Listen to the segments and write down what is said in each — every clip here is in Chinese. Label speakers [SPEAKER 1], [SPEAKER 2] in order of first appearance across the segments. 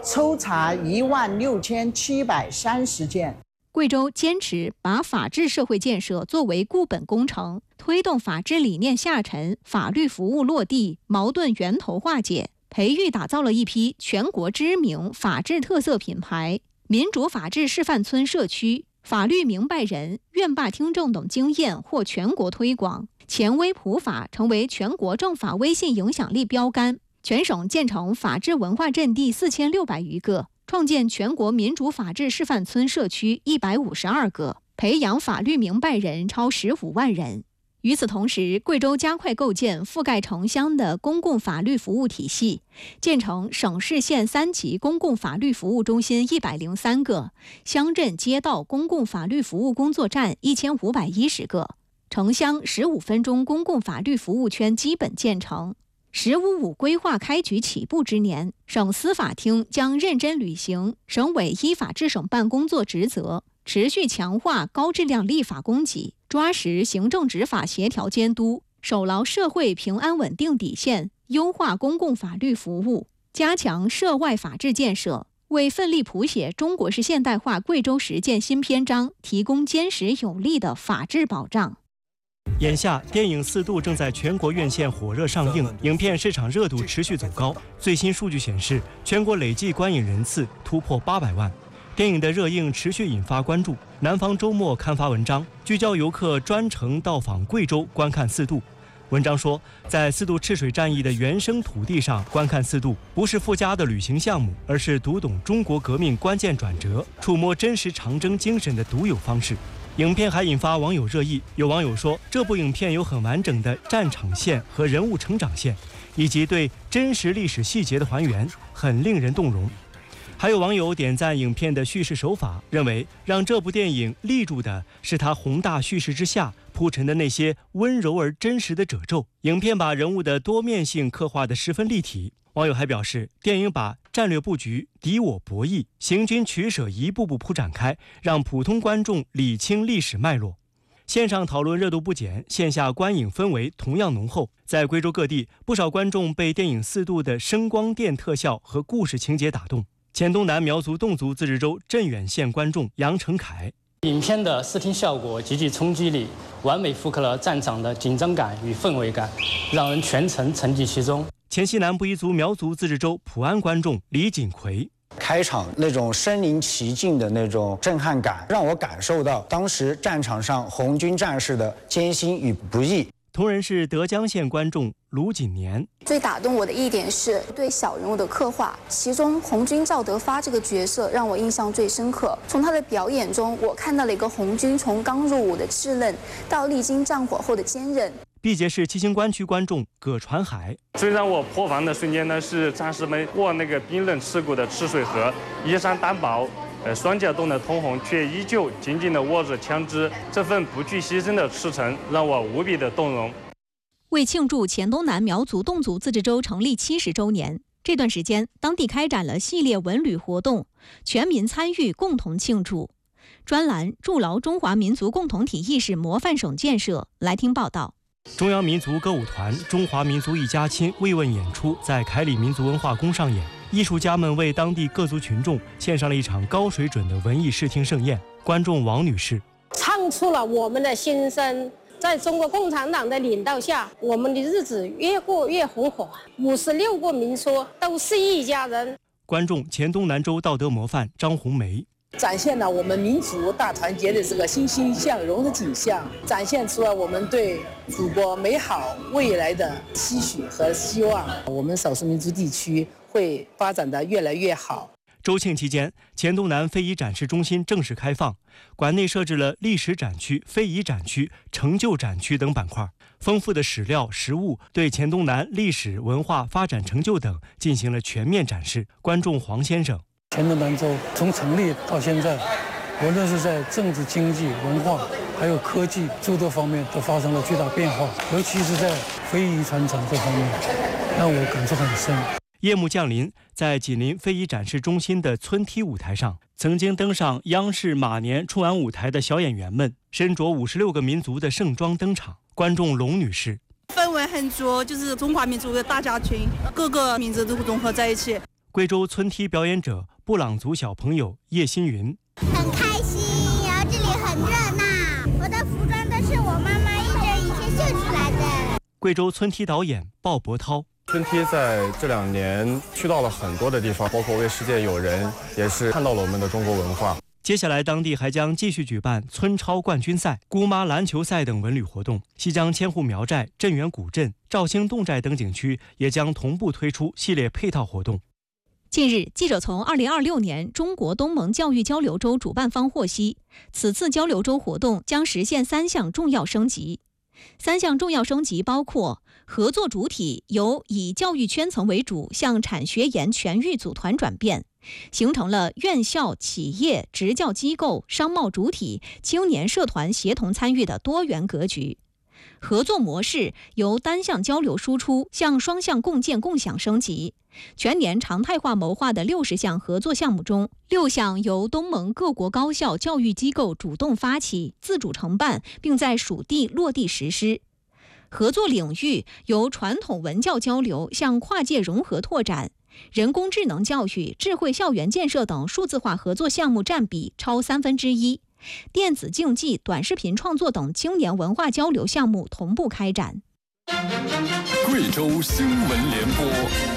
[SPEAKER 1] 抽查16730件。
[SPEAKER 2] 贵州坚持把法治社会建设作为固本工程，推动法治理念下沉、法律服务落地、矛盾源头化解，培育打造了一批全国知名法治特色品牌。民主法治示范村社区法律明白人、院坝听证等经验获全国推广，前微普法成为全国政法微信影响力标杆。全省建成法治文化阵地4600余个，创建全国民主法治示范村社区152个，培养法律明白人超15万人。与此同时，贵州加快构建覆盖城乡的公共法律服务体系，建成省市县3级公共法律服务中心103个，乡镇街道公共法律服务工作站1510个，城乡15分钟公共法律服务圈基本建成。“1055”规划开局起步之年，省司法厅将认真履行省委依法治省办工作职责，持续强化高质量立法供给，抓实行政执法协调监督，守牢社会平安稳定底线，优化公共法律服务，加强涉外法治建设，为奋力谱写中国式现代化贵州实践新篇章提供坚实有力的法治保障。
[SPEAKER 3] 眼下，电影《四渡》正在全国院线火热上映，影片市场热度持续走高。最新数据显示，全国累计观影人次突破800万。电影的热映持续引发关注。南方周末刊发文章，聚焦游客专程到访贵州观看四渡。文章说，在四渡赤水战役的原生土地上观看四渡，不是附加的旅行项目，而是读懂中国革命关键转折、触摸真实长征精神的独有方式。影片还引发网友热议，有网友说，这部影片有很完整的战场线和人物成长线，以及对真实历史细节的还原，很令人动容。还有网友点赞影片的叙事手法，认为让这部电影立住的是它宏大叙事之下铺陈的那些温柔而真实的褶皱。影片把人物的多面性刻画得十分立体。网友还表示，电影把战略布局、敌我博弈、行军取舍一步步铺展开，让普通观众理清历史脉络。线上讨论热度不减，线下观影氛围同样浓厚。在贵州各地，不少观众被电影《四渡》的声光电特效和故事情节打动。黔东南苗族侗族自治州镇远县观众杨成凯，
[SPEAKER 4] 影片的视听效果极具冲击力，完美复刻了战场的紧张感与氛围感，让人全程沉浸其中。
[SPEAKER 3] 黔西南布依族苗族自治州普安观众李锦奎，
[SPEAKER 5] 开场那种身临其境的那种震撼感，让我感受到当时战场上红军战士的艰辛与不易。
[SPEAKER 3] 同仁市德江县观众卢锦年，
[SPEAKER 6] 最打动我的一点是对小人物的刻画，其中红军赵德发这个角色让我印象最深刻。从他的表演中，我看到了一个红军从刚入伍的稚嫩到历经战火后的坚韧。
[SPEAKER 3] 毕节市七星关区观众葛传海，
[SPEAKER 7] 虽然我破防的瞬间呢是战士们过那个冰冷刺骨的赤水河，衣衫单薄，双脚冻得通红，却依旧紧紧地握着枪支，这份不惧牺牲的赤诚让我无比的动容。
[SPEAKER 2] 为庆祝黔东南苗族侗族自治州成立70周年，这段时间当地开展了系列文旅活动，全民参与，共同庆祝。专栏筑牢中华民族共同体意识模范省建设。来听报道。
[SPEAKER 3] 中央民族歌舞团《中华民族一家亲》慰问演出在凯里民族文化宫上演，艺术家们为当地各族群众献上了一场高水准的文艺视听盛宴。观众王女士
[SPEAKER 8] 唱出了我们的心声，在中国共产党的领导下，我们的日子越过越红火，56个民族都是一家人。
[SPEAKER 3] 观众黔东南州道德模范张红梅，
[SPEAKER 9] 展现了我们民族大团结的这个欣欣向荣的景象，展现出了我们对祖国美好未来的期许和希望。我们少数民族地区会发展得越来越好。
[SPEAKER 3] 周庆期间，黔东南非遗展示中心正式开放，馆内设置了历史展区、非遗展区、成就展区等板块，丰富的史料、实物对黔东南历史文化发展成就等进行了全面展示。观众黄先生，
[SPEAKER 10] 黔东南州从成立到现在，无论是在政治、经济、文化，还有科技诸多方面都发生了巨大变化，尤其是在非遗传承这方面，让我感触很深。
[SPEAKER 3] 夜幕降临，在紧邻非遗展示中心的村梯舞台上，曾经登上央视马年春晚舞台的小演员们，身着56个民族的盛装登场。观众龙女士，
[SPEAKER 11] 氛围很足，就是中华民族的大家庭，各个民族都融合在一起。
[SPEAKER 3] 贵州村梯表演者布朗族小朋友叶新云：
[SPEAKER 1] 很开心，然后这里很热闹。我的服装都是我妈妈一针一线绣出来的。
[SPEAKER 3] 贵州村梯导演鲍博涛：
[SPEAKER 11] 村梯在这2年去到了很多的地方，包括为世界友人，也是看到了我们的中国文化。
[SPEAKER 3] 接下来，当地还将继续举办村超冠军赛、姑妈篮球赛等文旅活动。西江千户苗寨、镇远古镇、肇兴侗寨等景区也将同步推出系列配套活动。
[SPEAKER 2] 近日，记者从2026年中国东盟教育交流周主办方获悉，此次交流周活动将实现3项重要升级。3项重要升级包括：合作主体由以教育圈层为主向产学研全域组团转变，形成了院校、企业、职教机构、商贸主体、青年社团协同参与的多元格局。合作模式由单向交流输出向双向共建共享升级。全年常态化谋划的60项合作项目中，6项由东盟各国高校教育机构主动发起、自主承办，并在属地落地实施。合作领域由传统文教交流向跨界融合拓展，人工智能教育、智慧校园建设等数字化合作项目占比超1/3，电子竞技、短视频创作等青年文化交流项目同步开展。
[SPEAKER 12] 贵州新闻联播。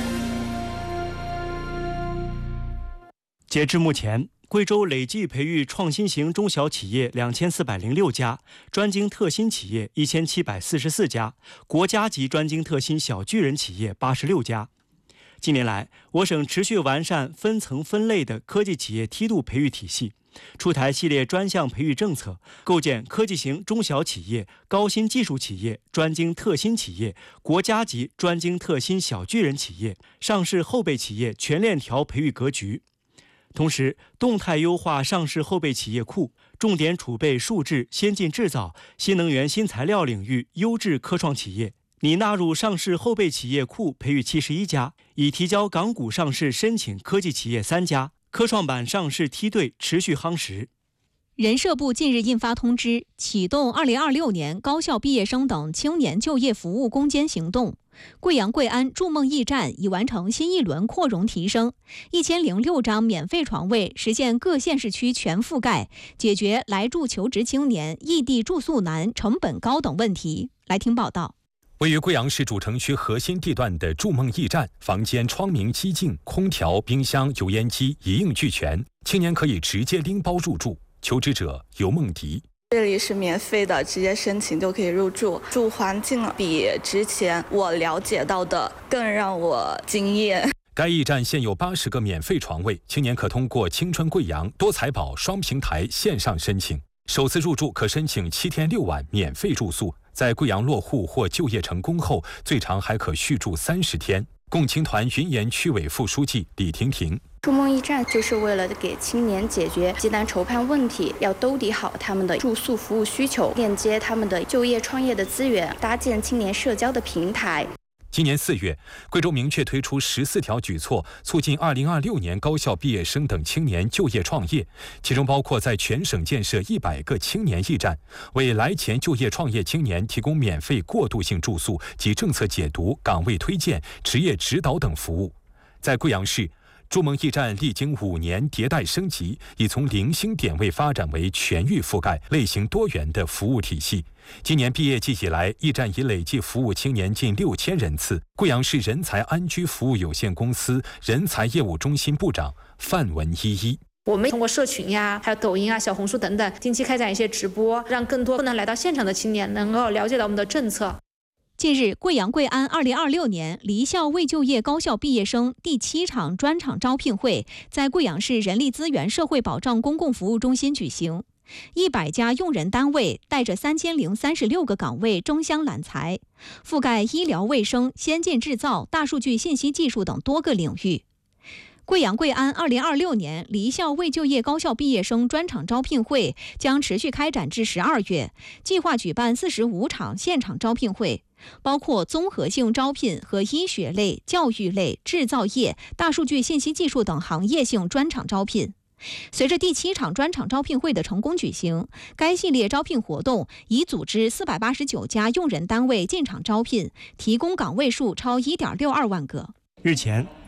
[SPEAKER 3] 截至目前，贵州累计培育创新型中小企业2406家，专精特新企业1744家，国家级专精特新小巨人企业86家。近年来，我省持续完善分层分类的科技企业梯度培育体系，出台系列专项培育政策，构建科技型中小企业、高新技术企业、专精特新企业、国家级专精特新小巨人企业、上市后备企业全链条培育格局。同时，动态优化上市后备企业库，重点储备数质、先进制造、新能源新材料领域优质科创企业，拟纳入上市后备企业库培育71家，已提交港股上市申请科技企业3家，科创板上市梯队持续夯实。
[SPEAKER 2] 人社部近日印发通知，启动2026年高校毕业生等青年就业服务攻坚行动。贵阳贵安筑梦驿站已完成新一轮扩容提升，1006张免费床位实现各县市区全覆盖，解决来筑求职青年异地住宿难、成本高等问题。来听报道。
[SPEAKER 13] 位于贵阳市主城区核心地段的筑梦驿站，房间窗明几净，空调、冰箱、油烟机一应俱全，青年可以直接拎包入住。求职者尤梦迪。
[SPEAKER 14] 这里是免费的，直接申请就可以入住，住环境比之前我了解到的更让我惊艳。
[SPEAKER 13] 该驿站现有80个免费床位，青年可通过青春贵阳、多财宝双平台线上申请，首次入住可申请7天6晚免费住宿，在贵阳落户或就业成功后，最长还可续住30天。共青团云岩区委副书记李婷婷。
[SPEAKER 15] 筑梦驿站就是为了给青年解决急难筹盼问题，要兜底好他们的住宿服务需求，链接他们的就业创业的资源，搭建青年社交的平台。
[SPEAKER 13] 今年4月，贵州明确推出14条举措，促进2026年高校毕业生等青年就业创业，其中包括在全省建设100个青年驿站，为来前就业创业青年提供免费过渡性住宿及政策解读、岗位推荐、职业指导等服务。在贵阳市，筑梦驿站历经5年迭代升级，已从零星点位发展为全域覆盖、类型多元的服务体系。今年毕业季以来，驿站已累计服务青年近6000人次。贵阳市人才安居服务有限公司人才业务中心部长范文依。
[SPEAKER 16] 我们通过社群呀，还有抖音啊、小红书等等，定期开展一些直播，让更多不能来到现场的青年能够了解到我们的政策。
[SPEAKER 2] 近日，贵阳贵安2026年离校未就业高校毕业生第7场专场招聘会在贵阳市人力资源社会保障公共服务中心举行。100家用人单位带着3036个岗位争相揽才，覆盖医疗卫生、先进制造、大数据信息技术等多个领域。贵阳贵安2026年离校未就业高校毕业生专场招聘会将持续开展至12月，计划举办45场现场招聘会，包括综合性招聘和医学类、教育类、制造业、大数据信息技术等行业性专场招聘。随着第7场专场招聘会的成功举行，该系列招聘活动已组织489家用人单位进场招聘，提供岗位数超1.62万个。
[SPEAKER 3] 日前，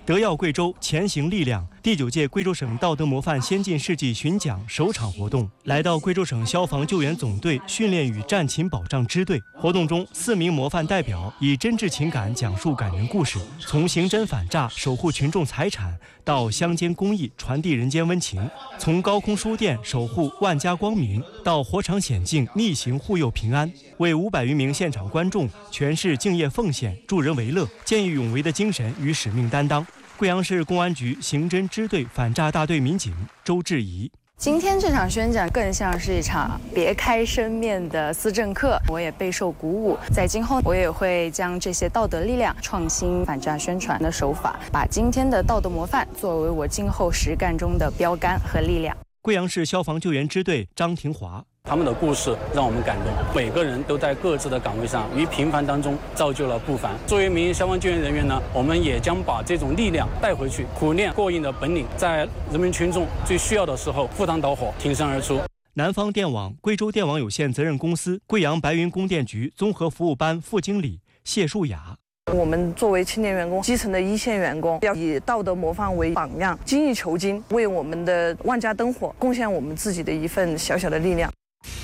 [SPEAKER 3] 德耀贵州，前行力量第9届贵州省道德模范先进事迹巡讲首场活动来到贵州省消防救援总队训练与战勤保障支队。活动中，4名模范代表以真挚情感讲述感人故事，从刑侦反诈守护群众财产到乡间公益传递人间温情，从高空书店守护万家光明到火场险境逆行护佑平安，为500余名现场观众诠释敬业奉献、助人为乐、见义勇为的精神与使命担当。贵阳市公安局刑侦支队反诈大队民警周志怡。
[SPEAKER 17] 今天这场宣讲更像是一场别开生面的思政课，我也备受鼓舞。在今后，我也会将这些道德力量、创新反诈宣传的手法，把今天的道德模范作为我今后实干中的标杆和力量。
[SPEAKER 3] 贵阳市消防救援支队张廷华。
[SPEAKER 18] 他们的故事让我们感动，每个人都在各自的岗位上于平凡当中造就了不凡。作为民营消防救援人员呢，我们也将把这种力量带回去，苦练过硬的本领，在人民群众最需要的时候赴汤蹈火，挺身而出。
[SPEAKER 3] 南方电网贵州电网有限责任公司贵阳白云供电局综合服务班副经理谢淑雅。
[SPEAKER 19] 我们作为青年员工，基层的一线员工，要以道德模范为榜样，精益求精，为我们的万家灯火贡献我们自己的一份小小的力量。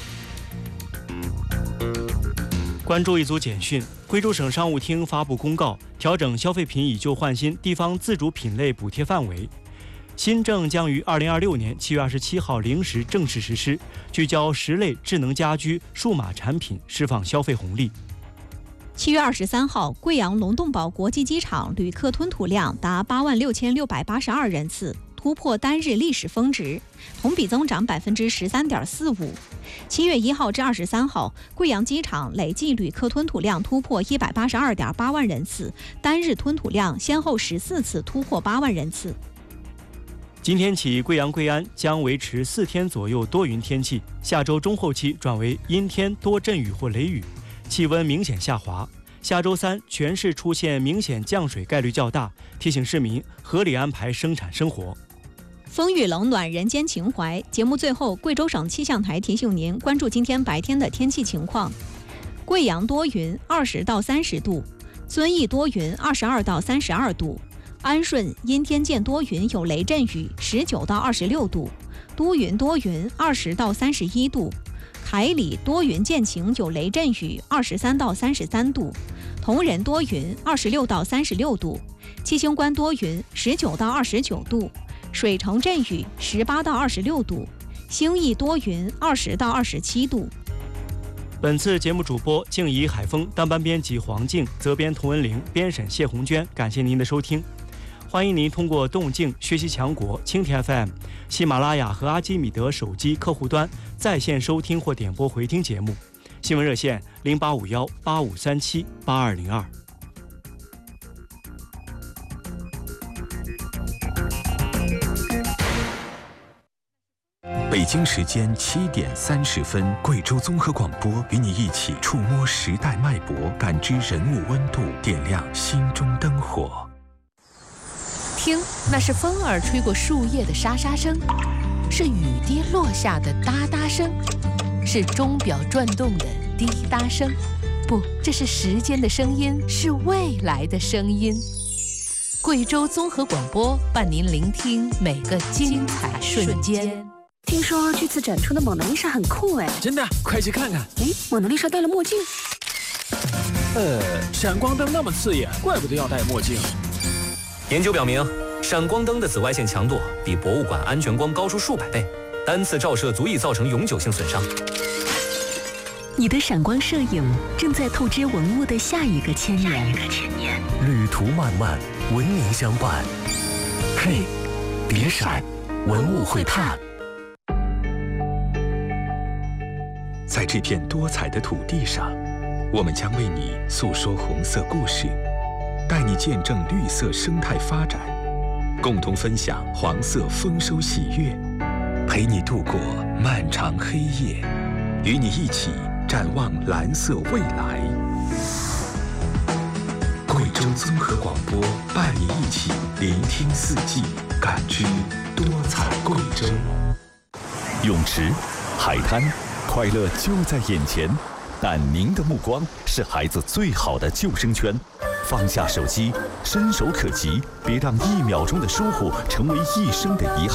[SPEAKER 3] 关注一组简讯，贵州省商务厅发布公告，调整消费品以旧换新地方自主品类补贴范围。新政将于2026年7月27号0时正式实施，聚焦10类智能家居、数码产品，释放消费红利。
[SPEAKER 2] 7月23号，贵阳龙洞堡国际机场旅客吞吐量达86682人次，突破单日历史峰值，同比增长13.45%。7月1号至23号，贵阳机场累计旅客吞吐量突破182.8万人次，单日吞吐量先后14次突破8万人次。
[SPEAKER 3] 今天起，贵阳贵安将维持4天左右多云天气，下周中后期转为阴天多阵雨或雷雨，气温明显下滑。下周3全市出现明显降水概率较大，提醒市民合理安排生产生活。
[SPEAKER 2] 风雨冷暖人间情怀。节目最后，贵州省气象台提醒您关注今天白天的天气情况：贵阳多云，20到30度；遵义多云，22到32度；安顺阴天见多云有雷阵雨，19到26度；都匀多云，20到31度；凯里多云见晴有雷阵雨，23到33度；铜仁多云，26到36度；七星关多云，19到29度；水城阵雨18到26度；兴义多云20到27度。
[SPEAKER 3] 本次节目主播静怡、海峰，当班编辑黄静，责编童文玲，编审谢红娟。感谢您的收听，欢迎您通过动静、学习强国、蜻蜓 FM、喜马拉雅和阿基米德手机客户端在线收听或点播回听节目。新闻热线085185378202。
[SPEAKER 20] 北京时间7点30分，贵州综合广播与你一起触摸时代脉搏，感知人物温度，点亮心中灯火。
[SPEAKER 21] 听，那是风儿吹过树叶的沙沙声，是雨滴落下的哒哒声，是钟表转动的滴答声。不，这是时间的声音，是未来的声音。贵州综合广播伴您聆听每个精彩瞬间。
[SPEAKER 22] 听说这次展出的蒙娜丽莎很酷哎！
[SPEAKER 23] 真的，快去看看！
[SPEAKER 22] 哎，蒙娜丽莎戴了墨镜。
[SPEAKER 23] 闪光灯那么刺眼，怪不得要戴墨镜。
[SPEAKER 24] 研究表明，闪光灯的紫外线强度比博物馆安全光高出数百倍，单次照射足以造成永久性损伤。
[SPEAKER 22] 你的闪光摄影正在透支文物的下一个千年。
[SPEAKER 20] 旅途漫漫，文明相伴。嘿，别闪，文物会怕。在这片多彩的土地上，我们将为你诉说红色故事，带你见证绿色生态发展，共同分享黄色丰收喜悦，陪你度过漫长黑夜，与你一起展望蓝色未来。贵州综合广播伴你一起聆听四季，感知多彩贵州。
[SPEAKER 25] 泳池、海滩，快乐就在眼前，但您的目光是孩子最好的救生圈。 放下手机，伸手可及，别让1秒钟的疏忽成为一生的遗憾。